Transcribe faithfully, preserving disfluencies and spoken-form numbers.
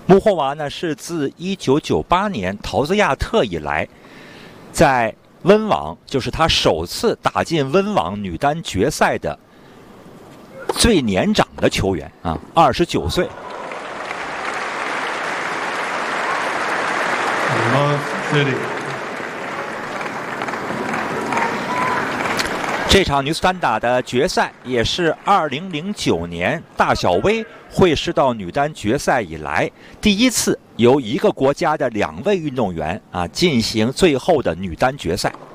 穆霍娃呢是自一九九八年陶兹亚特以来，在温网就是她首次打进温网女单决赛的最年长的球员啊，二十九岁。这场女子单打的决赛也是二零零九年大小威会师到女单决赛以来第一次由一个国家的两位运动员啊进行最后的女单决赛。